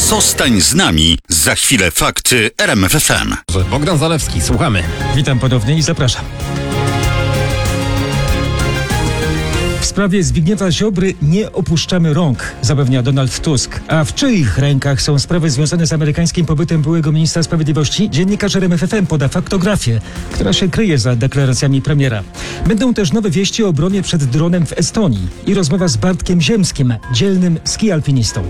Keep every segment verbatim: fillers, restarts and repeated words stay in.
Zostań z nami. Za chwilę fakty R M F F M. Bogdan Zalewski, słuchamy. Witam ponownie i zapraszam. W sprawie Zbigniewa Ziobry nie opuszczamy rąk, zapewnia Donald Tusk. A w czyich rękach są sprawy związane z amerykańskim pobytem byłego ministra sprawiedliwości? Dziennikarz R M F F M poda faktografię, która się kryje za deklaracjami premiera. Będą też nowe wieści o obronie przed dronem w Estonii i rozmowa z Bartkiem Ziemskim, dzielnym ski-alpinistą.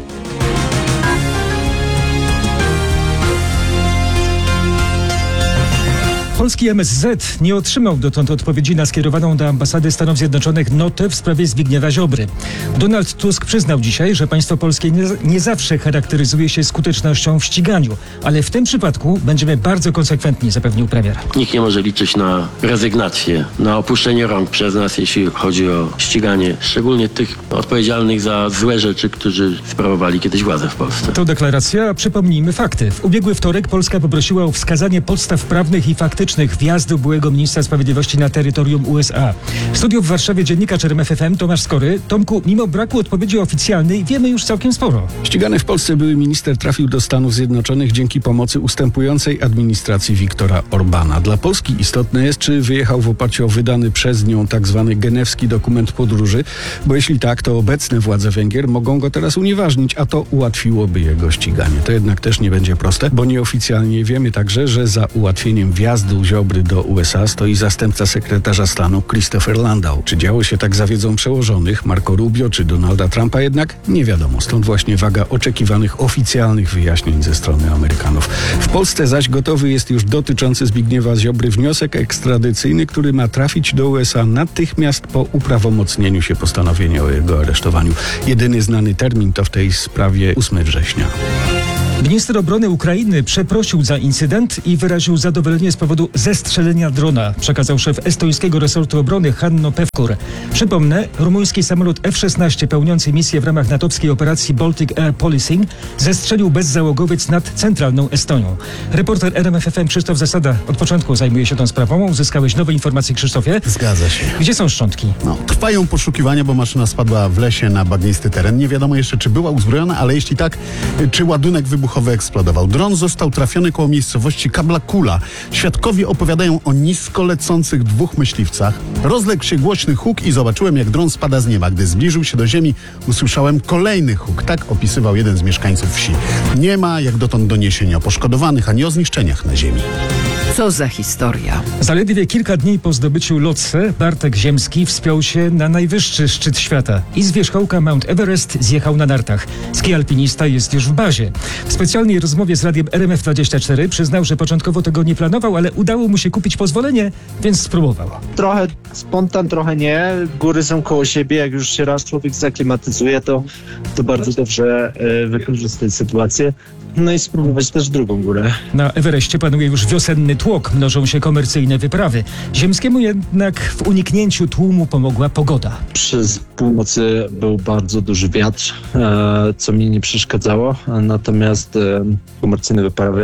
Polski M S Z nie otrzymał dotąd odpowiedzi na skierowaną do ambasady Stanów Zjednoczonych notę w sprawie Zbigniewa Ziobry. Donald Tusk przyznał dzisiaj, że państwo polskie nie, nie zawsze charakteryzuje się skutecznością w ściganiu, ale w tym przypadku będziemy bardzo konsekwentni, zapewnił premier. Nikt nie może liczyć na rezygnację, na opuszczenie rąk przez nas, jeśli chodzi o ściganie, szczególnie tych odpowiedzialnych za złe rzeczy, którzy sprawowali kiedyś władzę w Polsce. To deklaracja, a przypomnijmy fakty. W ubiegły wtorek Polska poprosiła o wskazanie podstaw prawnych i faktycznych wjazdu byłego ministra sprawiedliwości na terytorium U S A. W studiu w Warszawie dziennikarz R M F F M Tomasz Skory. Tomku, mimo braku odpowiedzi oficjalnej wiemy już całkiem sporo. Ścigany w Polsce były minister trafił do Stanów Zjednoczonych dzięki pomocy ustępującej administracji Viktora Orbana. Dla Polski istotne jest, czy wyjechał w oparciu o wydany przez nią tzw. genewski dokument podróży, bo jeśli tak, to obecne władze Węgier mogą go teraz unieważnić, a to ułatwiłoby jego ściganie. To jednak też nie będzie proste, bo nieoficjalnie wiemy także, że za ułatwieniem wjazdu Ziobry do U S A stoi zastępca sekretarza stanu Christopher Landau. Czy działo się tak za wiedzą przełożonych Marco Rubio czy Donalda Trumpa jednak? Nie wiadomo. Stąd właśnie waga oczekiwanych oficjalnych wyjaśnień ze strony Amerykanów. W Polsce zaś gotowy jest już dotyczący Zbigniewa Ziobry wniosek ekstradycyjny, który ma trafić do U S A natychmiast po uprawomocnieniu się postanowienia o jego aresztowaniu. Jedyny znany termin to w tej sprawie ósmego września. Minister obrony Ukrainy przeprosił za incydent i wyraził zadowolenie z powodu zestrzelenia drona, przekazał szef estońskiego resortu obrony Hanno Pevkur. Przypomnę, rumuński samolot F szesnaście pełniący misję w ramach natowskiej operacji Baltic Air Policing zestrzelił bezzałogowiec nad centralną Estonią. Reporter R M F F M Krzysztof Zasada od początku zajmuje się tą sprawą. Uzyskałeś nowe informacje, Krzysztofie? Zgadza się. Gdzie są szczątki? No, trwają poszukiwania, bo maszyna spadła w lesie na bagnisty teren. Nie wiadomo jeszcze, czy była uzbrojona, ale jeśli tak, czy ładunek wybuchowy eksplodował. Dron został trafiony koło miejscowości Kabla Kula. Świadkowie opowiadają o nisko lecących dwóch myśliwcach. Rozległ się głośny huk i zobaczyłem, jak dron spada z nieba. Gdy zbliżył się do ziemi, usłyszałem kolejny huk. Tak opisywał jeden z mieszkańców wsi. Nie ma jak dotąd doniesień o poszkodowanych, ani o zniszczeniach na ziemi. Co za historia. Zaledwie kilka dni po zdobyciu Lhotse Bartek Ziemski wspiął się na najwyższy szczyt świata i z wierzchołka Mount Everest zjechał na nartach. Ski-alpinista jest już w bazie. W specjalnej rozmowie z radiem R M F dwadzieścia cztery przyznał, że początkowo tego nie planował, ale udało mu się kupić pozwolenie, więc spróbował. Trochę spontan, trochę nie. Góry są koło siebie. Jak już się raz człowiek zaklimatyzuje, to, to bardzo dobrze e, wykorzystać sytuację. No i spróbować też drugą górę. Na Everestie panuje już wiosenny tłok, mnożą się komercyjne wyprawy. Ziemskiemu jednak w uniknięciu tłumu pomogła pogoda. Przez północy był bardzo duży wiatr, e, co mi nie przeszkadzało, natomiast e, komercyjne wyprawy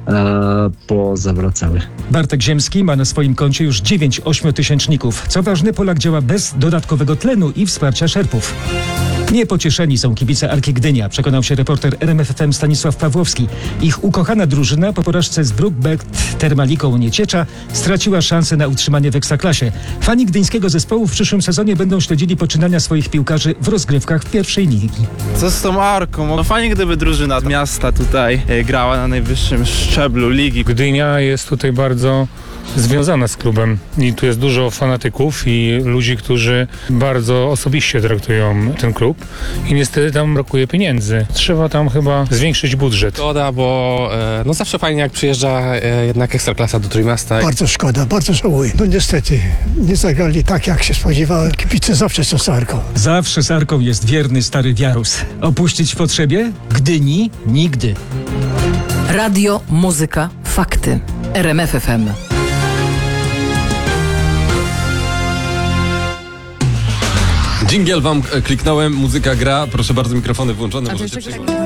e, pozawracały. Bartek Ziemski ma na swoim koncie już dziewięć ośmiotysięczników. Co ważne, Polak działa bez dodatkowego tlenu i wsparcia szerpów. Niepocieszeni są kibice Arki Gdynia, przekonał się reporter R M F F M Stanisław Pawłowski. Ich ukochana drużyna po porażce z Brookbet Termaliką Nieciecza straciła szansę na utrzymanie w Ekstraklasie. Fani gdyńskiego zespołu w przyszłym sezonie będą śledzili poczynania swoich piłkarzy w rozgrywkach pierwszej ligi. Co z tą Arką? No fajnie, gdyby drużyna miasta tutaj e, grała na najwyższym szczeblu ligi. Gdynia jest tutaj bardzo związana z klubem i tu jest dużo fanatyków i ludzi, którzy bardzo osobiście traktują ten klub i niestety tam brakuje pieniędzy. Trzeba tam chyba zwiększyć budżet. Szkoda, bo e, no zawsze fajnie, jak przyjeżdża e, jednak Ekstraklasa do Trójmiasta. Bardzo szkoda, bardzo żałuję. No niestety nie zagrali tak, jak się spodziewałem. Kibice zawsze są z Arką. Zawsze z Arką jest wierny stary Wiarus. Opuścić w potrzebie? Gdyni nigdy. Radio, muzyka, fakty. R M F F M. Dżingiel wam kliknąłem, muzyka gra. Proszę bardzo, mikrofony włączone. Możecie przyjść.